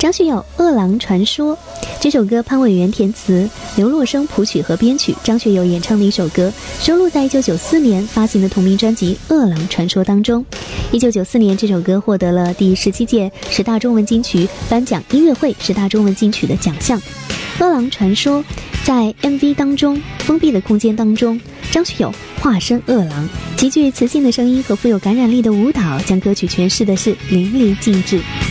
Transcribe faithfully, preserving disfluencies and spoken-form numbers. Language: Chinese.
张学友《饿狼传说》这首歌，潘伟元填词，刘洛生谱曲和编曲，张学友演唱的一首歌，收录在一九九四年发行的同名专辑《饿狼传说》当中。一九九四年，这首歌获得了第十七届十大中文金曲颁奖音乐会十大中文金曲的奖项。《饿狼传说》在 M V 当中，封闭的空间当中，张学友化身饿狼，极具磁性的声音和富有感染力的舞蹈，将歌曲诠释的是淋漓尽致。